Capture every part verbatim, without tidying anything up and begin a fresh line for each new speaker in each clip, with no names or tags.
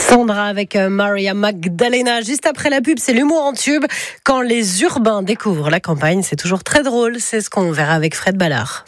Sandra avec Maria Magdalena. Juste après la pub, c'est l'humour en tube. Quand les urbains découvrent la campagne, c'est toujours très drôle. C'est ce qu'on verra avec Fred Ballard.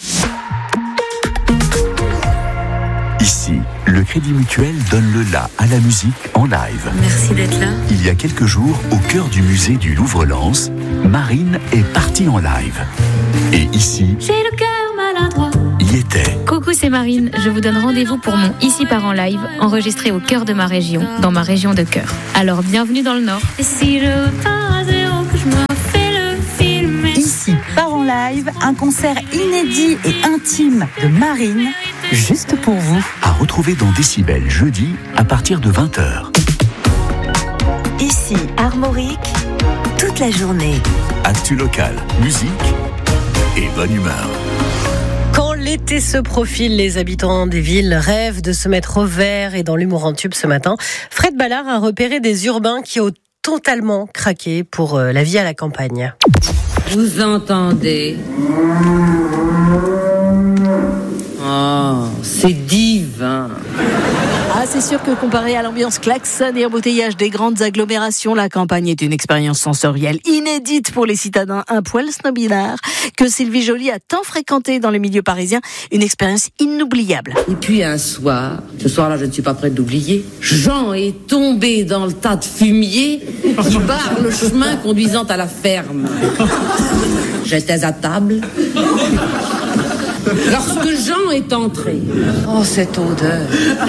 Ici, le Crédit Mutuel donne le la à la musique en live.
Merci d'être là.
Il y a quelques jours, au cœur du musée du Louvre-Lens, Marine est partie en live. Et ici,
j'ai le cœur maladroit.
Y était.
Coucou, c'est Marine. Je vous donne rendez-vous pour mon Ici part en live, enregistré au cœur de ma région, dans ma région de cœur. Alors, bienvenue dans le Nord.
Et si je repars à zéro, que je me refais le film.
Ici part en live, un concert inédit et intime de Marine, juste pour vous.
À retrouver dans Décibel jeudi à partir de vingt heures.
Ici Armorique, toute la journée.
Actu local, musique et bonne humeur.
Quand l'été se profile, les habitants des villes rêvent de se mettre au vert. Et dans l'humour en tube ce matin, Fred Ballard a repéré des urbains qui ont totalement craqué pour la vie à la campagne.
Vous entendez ? Oh, c'est divin.
Ah, c'est sûr que comparé à l'ambiance klaxon et embouteillage des grandes agglomérations, la campagne est une expérience sensorielle inédite pour les citadins un poil snobinards que Sylvie Joly a tant fréquenté dans les milieux parisiens. Une expérience inoubliable.
Et puis un soir, ce soir-là, je ne suis pas prête d'oublier, Jean est tombé dans le tas de fumier qui barre le chemin conduisant à la ferme. J'étais à table. Lorsque Jean est entré, oh cette odeur,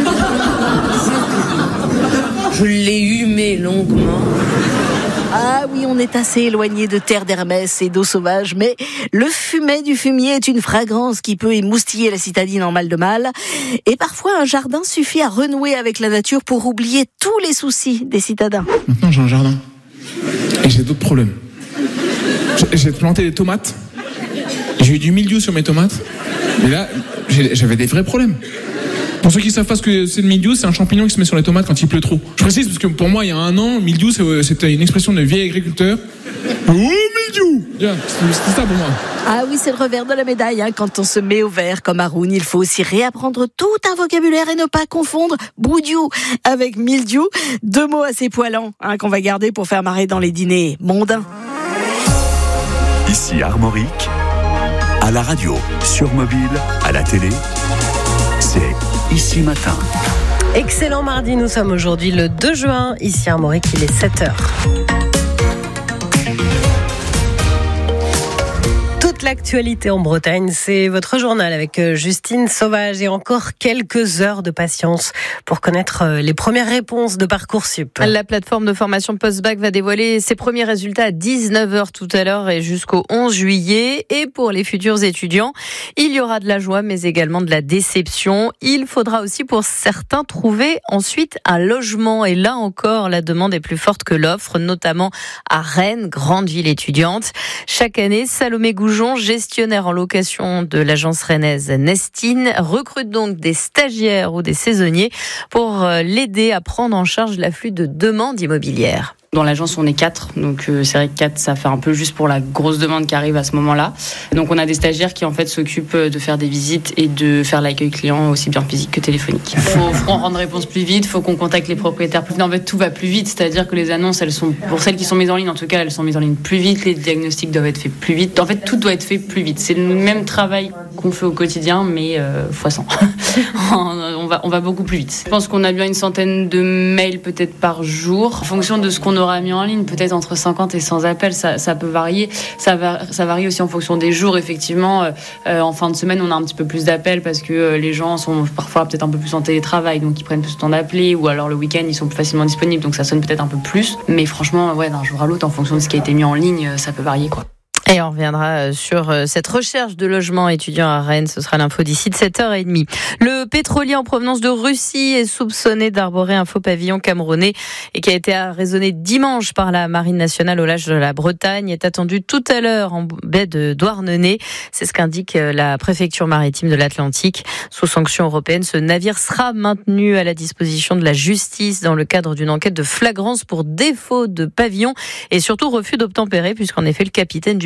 je l'ai humé longuement.
Ah oui, on est assez éloigné de terre d'Hermès et d'eau sauvage, mais le fumet du fumier est une fragrance qui peut émoustiller la citadine en mal de mal. Et parfois, un jardin suffit à renouer avec la nature pour oublier tous les soucis des citadins.
Maintenant, j'ai un jardin et j'ai d'autres problèmes. J'ai planté des tomates, j'ai eu du mildiou sur mes tomates. Et là, j'avais des vrais problèmes. Pour ceux qui savent pas ce que c'est le mildiou, c'est un champignon qui se met sur les tomates quand il pleut trop. Je précise parce que pour moi, il y a un an, mildiou, c'était une expression de vieil agriculteur. Oh, mildiou! C'était ça pour moi.
Ah oui, c'est le revers de la médaille. Hein. Quand on se met au vert comme Haroun, il faut aussi réapprendre tout un vocabulaire et ne pas confondre boudiou avec mildiou. Deux mots assez poilants hein, qu'on va garder pour faire marrer dans les dîners mondains.
Ici Armorique. À la radio, sur mobile, à la télé, c'est Ici Matin.
Excellent mardi, nous sommes aujourd'hui le deux juin, ici à Armorique, il est sept heures. L'actualité en Bretagne, c'est votre journal avec Justine Sauvage et encore quelques heures de patience pour connaître les premières réponses de Parcoursup.
La plateforme de formation post-bac va dévoiler ses premiers résultats à dix-neuf heures tout à l'heure et jusqu'au onze juillet. Et pour les futurs étudiants, il y aura de la joie mais également de la déception. Il faudra aussi pour certains trouver ensuite un logement. Et là encore, la demande est plus forte que l'offre, notamment à Rennes, grande ville étudiante. Chaque année, Salomé Goujon, gestionnaire en location de l'agence rennaise Nestine, recrute donc des stagiaires ou des saisonniers pour l'aider à prendre en charge l'afflux de demandes immobilières.
Dans l'agence, on est quatre, donc euh, c'est vrai que quatre, ça fait un peu juste pour la grosse demande qui arrive à ce moment-là. Donc on a des stagiaires qui en fait s'occupent de faire des visites et de faire l'accueil client aussi bien physique que téléphonique. Il faut, faut qu'on rende réponse plus vite, il faut qu'on contacte les propriétaires plus vite. En fait, tout va plus vite, c'est-à-dire que les annonces, elles sont, pour celles qui sont mises en ligne, en tout cas, elles sont mises en ligne plus vite, les diagnostics doivent être faits plus vite. En fait, tout doit être fait plus vite. C'est le même travail qu'on fait au quotidien, mais euh, fois cent. on, va, on va beaucoup plus vite. Je pense qu'on a bien une centaine de mails peut-être par jour, en fonction de ce qu'on aura mis en ligne, peut-être entre cinquante et cent appels, ça, ça peut varier. Ça, va, ça varie aussi en fonction des jours, effectivement. Euh, en fin de semaine, on a un petit peu plus d'appels parce que euh, les gens sont parfois peut-être un peu plus en télétravail, donc ils prennent plus de temps d'appeler, ou alors le week-end, ils sont plus facilement disponibles, donc ça sonne peut-être un peu plus. Mais franchement, ouais, d'un jour à l'autre, en fonction de ce qui a été mis en ligne, ça peut varier, quoi.
Et on reviendra sur cette recherche de logement étudiant à Rennes. Ce sera l'info d'ici de sept heures trente. Le pétrolier en provenance de Russie est soupçonné d'arborer un faux pavillon camerounais et qui a été arraisonné dimanche par la Marine nationale au large de la Bretagne est attendu tout à l'heure en baie de Douarnenez. C'est ce qu'indique la préfecture maritime de l'Atlantique. Sous sanction européenne, ce navire sera maintenu à la disposition de la justice dans le cadre d'une enquête de flagrance pour défaut de pavillon et surtout refus d'obtempérer, puisqu'en effet le capitaine du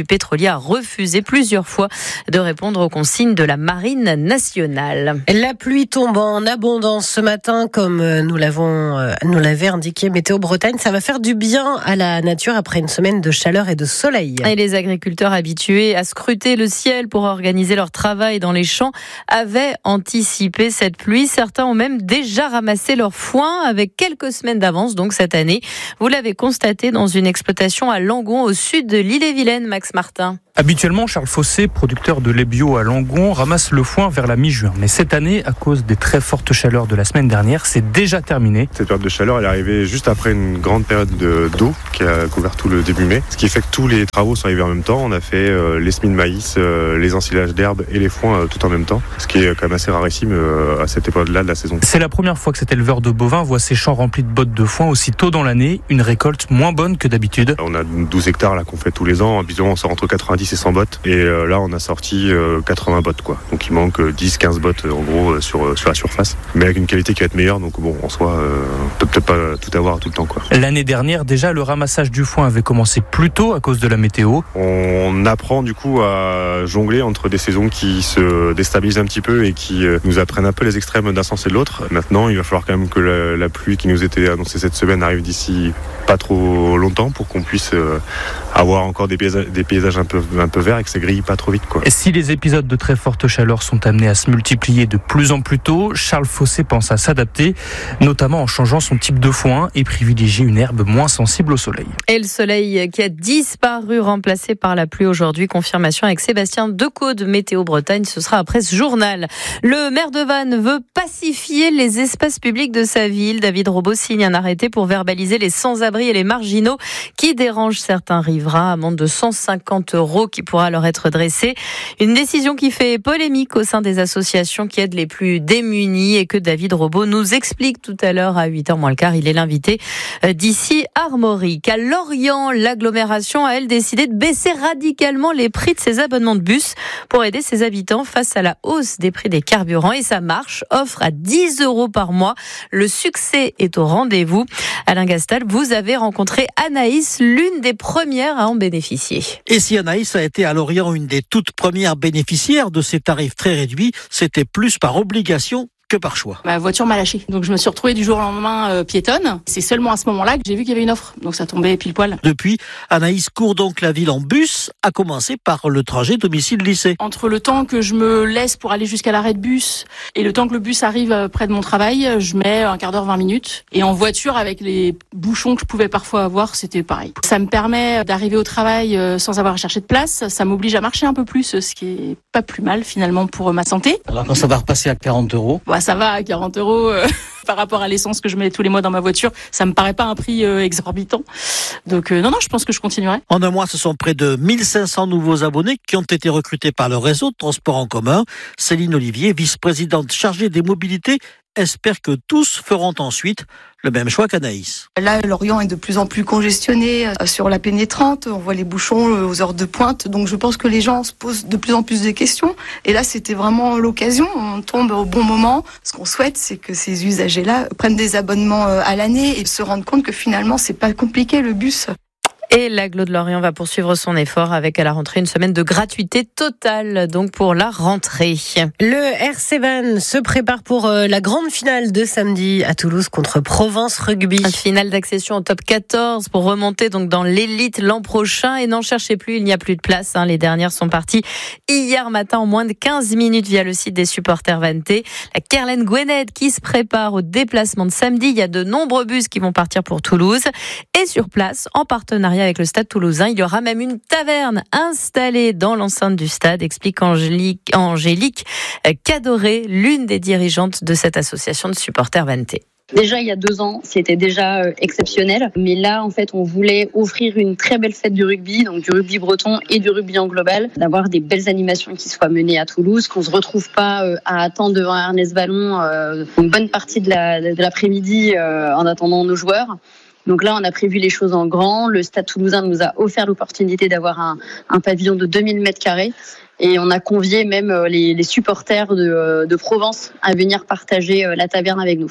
pétrolier a refusé plusieurs fois de répondre aux consignes de la Marine nationale.
La pluie tombe en abondance ce matin, comme nous l'avons, nous l'avait indiqué Météo Bretagne. Ça va faire du bien à la nature après une semaine de chaleur et de soleil.
Et les agriculteurs habitués à scruter le ciel pour organiser leur travail dans les champs avaient anticipé cette pluie. Certains ont même déjà ramassé leur foin avec quelques semaines d'avance, donc cette année. Vous l'avez constaté dans une exploitation à Langon, au sud de l'Ille-et-Vilaine, Max Martin.
Habituellement, Charles Fossé, producteur de lait bio à Langon, ramasse le foin vers la mi-juin. Mais cette année, à cause des très fortes chaleurs de la semaine dernière, c'est déjà terminé.
Cette période de chaleur, elle est arrivée juste après une grande période de, d'eau qui a couvert tout le début mai. Ce qui fait que tous les travaux sont arrivés en même temps. On a fait euh, les semis de maïs, euh, les ensilages d'herbes et les foins euh, tout en même temps. Ce qui est quand même assez rarissime euh, à cette époque-là de la saison.
C'est la première fois que cet éleveur de bovins voit ses champs remplis de bottes de foin aussi tôt dans l'année. Une récolte moins bonne que d'habitude.
On a douze hectares là qu'on fait tous les ans. Habituellement, on sort entre quatre-vingt-dix et cent bottes. Et euh, là, on a sorti euh, quatre-vingts bottes, quoi. Donc il manque dix quinze bottes en gros euh, sur, sur la surface. Mais avec une qualité qui va être meilleure. Donc bon, en soi, euh, on peut peut-être pas tout avoir tout le temps, quoi.
L'année dernière, déjà, le ramassage du foin avait commencé plus tôt à cause de la météo.
On apprend du coup à jongler entre des saisons qui se déstabilisent un petit peu et qui euh, nous apprennent un peu les extrêmes d'un sens et de l'autre. Maintenant, il va falloir quand même que la, la pluie qui nous était annoncée cette semaine arrive d'ici pas trop longtemps pour qu'on puisse euh, avoir encore des paysages, des paysages un peu, un peu verts et que ça grille pas trop vite, quoi.
Et si les épisodes de très forte chaleur sont amenés à se multiplier de plus en plus tôt, Charles Fossé pense à s'adapter, notamment en changeant son type de foin et privilégier une herbe moins sensible au soleil.
Et le soleil qui a disparu, remplacé par la pluie aujourd'hui. Confirmation avec Sébastien Decaux de Météo Bretagne. Ce sera après ce journal. Le maire de Vannes veut pacifier les espaces publics de sa ville. David Robot signe un arrêté pour verbaliser les sans-abri et les marginaux qui dérangent certains riverains. Amende de cent cinquante euros qui pourra leur être dressée. Une décision qui fait polémique au sein des associations qui aident les plus démunis et que David Robot nous explique tout à l'heure à huit heures moins le quart. Il est l'invité d'ici Armorique. À Lorient, l'agglomération a, elle, décidé de baisser radicalement les prix de ses abonnements de bus pour aider ses habitants face à la hausse des prix des carburants. Et ça marche, offre à dix euros par mois. Le succès est au rendez-vous. Alain Gastal, vous avez rencontré Anaïs, l'une des premières à en bénéficier.
Et si Anaïs a été à Lorient une des toutes premières bénéficiaires de ces tarifs très réduits, c'était plus par obligation que par choix.
Ma voiture m'a lâché. Donc je me suis retrouvée du jour au lendemain euh, piétonne. C'est seulement à ce moment-là que j'ai vu qu'il y avait une offre. Donc ça tombait pile poil.
Depuis, Anaïs court donc la ville en bus, à commencer par le trajet domicile-lycée.
Entre le temps que je me laisse pour aller jusqu'à l'arrêt de bus et le temps que le bus arrive près de mon travail, je mets un quart d'heure, vingt minutes. Et en voiture, avec les bouchons que je pouvais parfois avoir, c'était pareil. Ça me permet d'arriver au travail sans avoir à chercher de place. Ça m'oblige à marcher un peu plus, ce qui est pas plus mal finalement pour ma santé.
Alors quand ça va repasser à quarante euros,
bah, ça va à quarante euros euh, par rapport à l'essence que je mets tous les mois dans ma voiture. Ça me paraît pas un prix euh, exorbitant. Donc euh, non, non, je pense que je continuerai.
En un mois, ce sont près de mille cinq cents nouveaux abonnés qui ont été recrutés par le réseau de transport en commun. Céline Olivier, vice-présidente chargée des mobilités, espère que tous feront ensuite le même choix qu'Anaïs.
Là, Lorient est de plus en plus congestionné sur la pénétrante. On voit les bouchons aux heures de pointe. Donc, je pense que les gens se posent de plus en plus de questions. Et là, c'était vraiment l'occasion. On tombe au bon moment. Ce qu'on souhaite, c'est que ces usagers-là prennent des abonnements à l'année et se rendent compte que finalement, c'est pas compliqué le bus.
Et l'agglo de Lorient va poursuivre son effort avec à la rentrée une semaine de gratuité totale, donc pour la rentrée.
Le R C Vannes se prépare pour la grande finale de samedi à Toulouse contre Provence Rugby.
Une finale d'accession au top quatorze pour remonter donc dans l'élite l'an prochain. Et n'en cherchez plus, il n'y a plus de place. Hein. Les dernières sont parties hier matin en moins de quinze minutes via le site des supporters vannetais. La Kerlen Gwened qui se prépare au déplacement de samedi. Il y a de nombreux bus qui vont partir pour Toulouse. Et sur place, en partenariat avec le Stade Toulousain, il y aura même une taverne installée dans l'enceinte du stade, explique Angélique, Angélique Cadoré, l'une des dirigeantes de cette association de supporters vannetais.
Déjà, il y a deux ans, c'était déjà euh, exceptionnel. Mais là, en fait, on voulait offrir une très belle fête du rugby, donc du rugby breton et du rugby en global, d'avoir des belles animations qui soient menées à Toulouse, qu'on se retrouve pas euh, à attendre devant Ernest Vallon euh, une bonne partie de, la, de l'après-midi euh, en attendant nos joueurs. Donc là, on a prévu les choses en grand. Le Stade Toulousain nous a offert l'opportunité d'avoir un, un pavillon de deux mille mètres carrés. Et on a convié même les, les supporters de, de Provence à venir partager la taverne avec nous.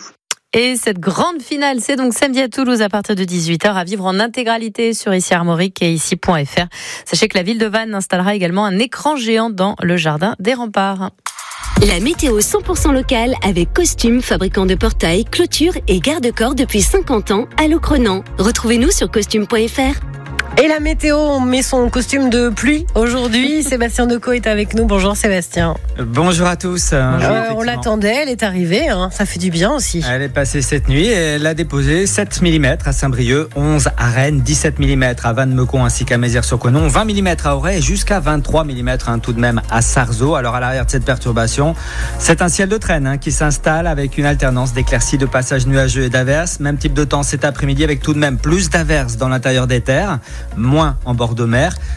Et cette grande finale, c'est donc samedi à Toulouse à partir de dix-huit heures à vivre en intégralité sur Ici Armorique et ici point f r. Sachez que la ville de Vannes installera également un écran géant dans le jardin des remparts.
La météo cent pour cent locale avec Costume, fabricant de portails, clôtures et garde-corps depuis cinquante ans à Locronan. Retrouvez-nous sur costume point f r.
Et la météo, on met son costume de pluie aujourd'hui. Sébastien Decaux est avec nous. Bonjour Sébastien.
Bonjour à tous.
Euh, on l'attendait, elle est arrivée. Hein. Ça fait du bien aussi.
Elle est passée cette nuit et elle a déposé sept millimètres à Saint-Brieuc, onze à Rennes, dix-sept millimètres à Vannes-Meucon ainsi qu'à Mézières-sur-Conon, vingt millimètres à Auray et jusqu'à vingt-trois millimètres hein, tout de même à Sarzeau. Alors à l'arrière de cette perturbation, c'est un ciel de traîne hein, qui s'installe avec une alternance d'éclaircies, de passages nuageux et d'averses. Même type de temps cet après-midi avec tout de même plus d'averses dans l'intérieur des terres, moins en bord de mer.